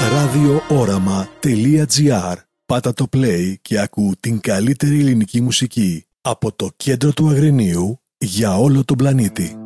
radiooraμα.gr. Πάτα το play και ακού την καλύτερη ελληνική μουσική από το κέντρο του Αγρινίου για όλο τον πλανήτη.